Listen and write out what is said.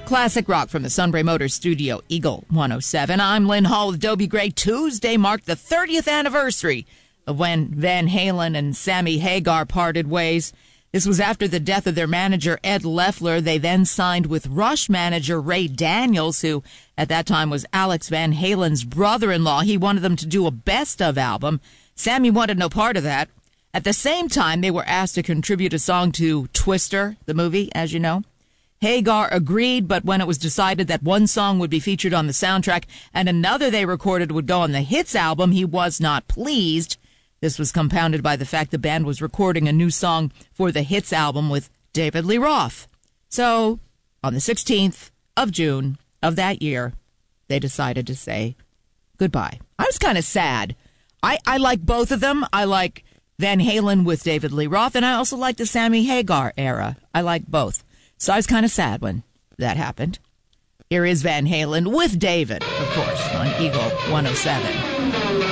classic rock from the Sunbury Motors studio, Eagle 107. I'm Lynn Hall with Dobie Gray. Tuesday marked the 30th anniversary of when Van Halen and Sammy Hagar parted ways. This was after the death of their manager, Ed Loeffler. They then signed with Rush manager Ray Daniels, who at that time was Alex Van Halen's brother-in-law. He wanted them to do a best-of album. Sammy wanted no part of that. At the same time, they were asked to contribute a song to Twister, the movie, as you know. Hagar agreed, but when it was decided that one song would be featured on the soundtrack and another they recorded would go on the hits album, he was not pleased. This was compounded by the fact the band was recording a new song for the hits album with David Lee Roth. So, on the 16th of June of that year, they decided to say goodbye. I was kind of sad. I like both of them. I like Van Halen with David Lee Roth, and I also like the Sammy Hagar era. I like both. So I was kind of sad when that happened. Here is Van Halen with David, of course, on Eagle 107.